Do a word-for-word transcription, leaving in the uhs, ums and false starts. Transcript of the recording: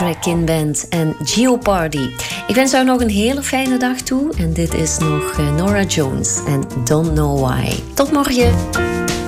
Greg Kihn Band en Jeopardy. Ik wens jou nog een hele fijne dag toe. En dit is nog Norah Jones en Don't Know Why. Tot morgen.